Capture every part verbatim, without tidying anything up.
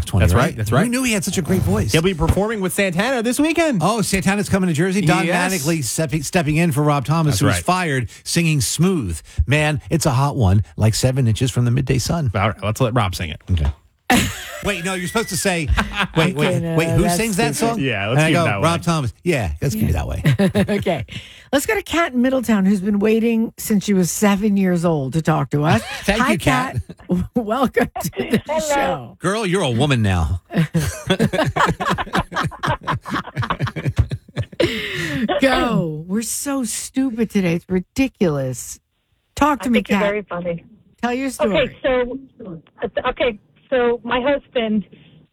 Box twenty. That's right. right. That's right. Who knew he had such a great voice? He'll be performing with Santana this weekend. Oh, Santana's coming to Jersey. Don Yes. Mattingly stepping, stepping in for Rob Thomas, That's who was right. fired, singing Smooth. Man, it's a hot one, like seven inches from the midday sun. All right, let's let Rob sing it. Okay. Wait, no, you're supposed to say, wait, wait, Okay, no, wait, who that's sings that stupid. song? Yeah, let's and I keep go, it that way. Rob Thomas. Yeah, let's keep it that way. Okay. Let's go to Kat in Middletown, who's been waiting since she was seven years old to talk to us. Thank Hi, you, Kat. Welcome to the show. Girl, you're a woman now. Go. We're so stupid today. It's ridiculous. Talk to I me, think you're Kat. very funny. Tell your story. Okay, so okay, so my husband,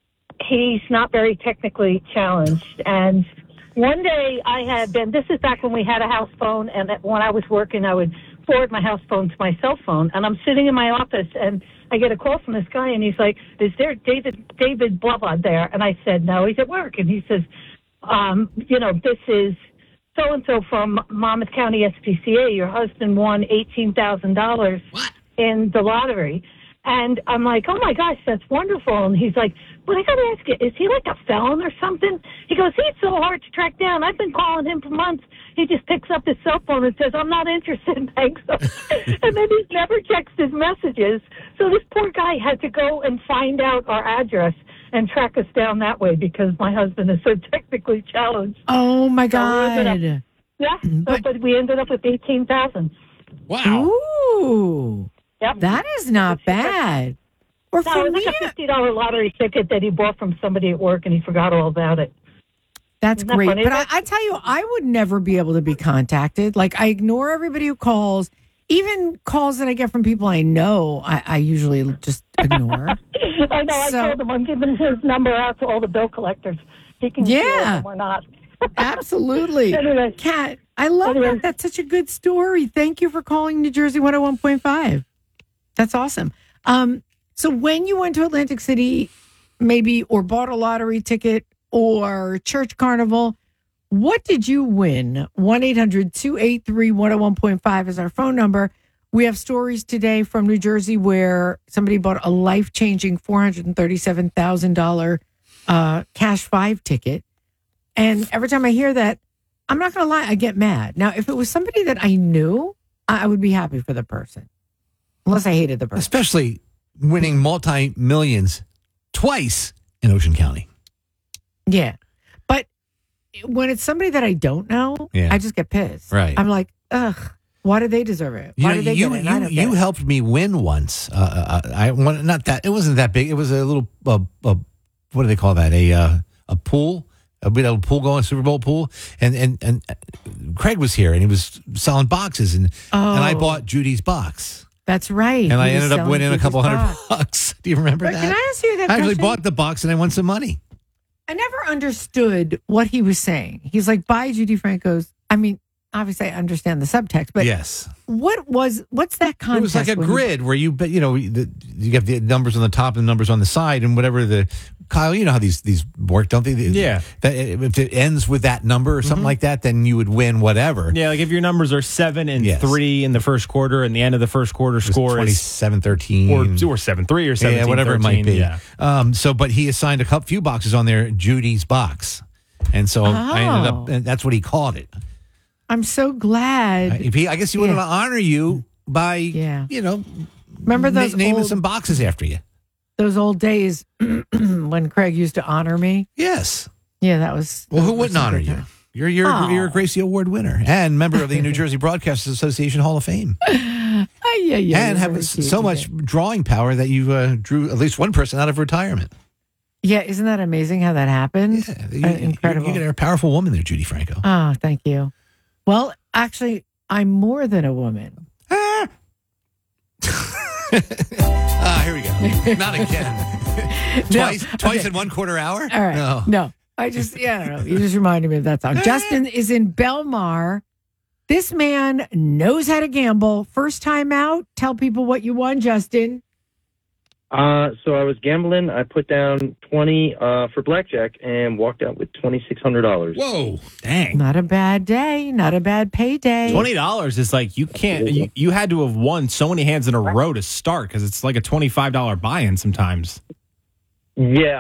he's not very technically challenged, and one day I had been. This is back when we had a house phone, and that when I was working, I would forward my house phone to my cell phone, and I'm sitting in my office, and I get a call from this guy, and he's like, "Is there David David blah blah there?" And I said, "No, he's at work," and he says, um, "You know, this is." So and so from Monmouth County S P C A, your husband won eighteen thousand dollars in the lottery. And I'm like, oh my gosh, that's wonderful. And he's like, but I got to ask you, is he like a felon or something? He goes, he's so hard to track down. I've been calling him for months. He just picks up his cell phone and says, I'm not interested. Thanks. And then he never checks his messages. So this poor guy had to go and find out our address and track us down that way because my husband is so technically challenged. Oh, my So we ended God. up- Yeah, so, But- but we ended up with eighteen thousand. Wow. Ooh. Yep. That is not bad. Or No, for it was me, like a fifty dollar lottery ticket that he bought from somebody at work, and he forgot all about it. that's Isn't that great. funny? But I, I tell you, I would never be able to be contacted. Like, I ignore everybody who calls. Even calls that I get from people I know, I, I usually just ignore. I know. I So- told him I'm giving his number out to all the bill collectors. He can Yeah. deal with them or not. Absolutely. Anyway. Kat, I love Anyway. that. That's such a good story. Thank you for calling New Jersey one oh one point five. That's awesome. Um, so when you went to Atlantic City, maybe, or bought a lottery ticket or church carnival, what did you win? one eight hundred two eight three one oh one point five is our phone number. We have stories today from New Jersey where somebody bought a life-changing four hundred thirty-seven thousand dollars uh, Cash Five ticket. And every time I hear that, I'm not going to lie, I get mad. Now, if it was somebody that I knew, I I would be happy for the person. Unless I hated the person. Especially winning multi millions twice in Ocean County. Yeah. But when it's somebody that I don't know, Yeah. I just get pissed. Right. I'm like, ugh, why did they deserve it? You Why know, did they you get it? And I you, don't get you it. helped me win once. Uh, uh, I won, not that it wasn't that big. It was a little uh, uh, what do they call that? A uh, a pool. A bit of a pool going, Super Bowl pool, and and and uh, Craig was here, and he was selling boxes, and and I Oh. bought Judy's box, That's right. and I He was ended up selling winning a Judy's couple hundred box. bucks. Do you remember But that? can I ask you that I actually question? bought the box, and I won some money. I never understood what he was saying. He's like, buy Judy Franco's. I mean, obviously, I understand the subtext, but Yes, what was, what's that contest? it was like a when you- grid where you, but you know, the, you have the numbers on the top and the numbers on the side, and whatever the Kyle, you know how these these work, don't they? Yeah. That if it ends with that number or something like that, then you would win whatever. Yeah, like if your numbers are seven and Yes. three in the first quarter, and the end of the first quarter score is twenty-seven thirteen or or seven three or seventeen, yeah, whatever it might be. Yeah. Um, so, but he assigned a couple, few boxes on there, Judy's box, and so I ended up. Oh. And that's what he called it. I'm so glad. If he, I guess he wanted Yeah. to honor you by, Yeah. you know, Remember na- those naming old, some boxes after you. those old days when Craig used to honor me? Yes. Yeah, that was. Well, who that was wouldn't a honor good you? time. You're you're Oh. you're a Gracie Award winner and member of the New Jersey Broadcasters Association Hall of Fame, Oh, yeah, yeah. and you're have very s- cute, so you much did. drawing power that you uh, drew at least one person out of retirement. Yeah, isn't that amazing how that happened? Yeah, you, Uh, you- incredible. You, are a powerful woman there, Judy Franco. Oh, thank you. Well, actually, I'm more than a woman. Ah, Ah, here we go. Not again. twice, No, twice okay. in one quarter hour. All right. No. No, I just, yeah, I don't know. You just reminded me of that song. Justin is in Belmar. This man knows how to gamble. First time out. Tell people what you won, Justin. Uh, so I was gambling. I put down twenty uh, for blackjack and walked out with twenty six hundred dollars. Whoa, dang! Not a bad day. Not a bad payday. Twenty dollars is like you can't. You, you had to have won so many hands in a row to start because it's like a twenty five dollar buy in sometimes. Yeah,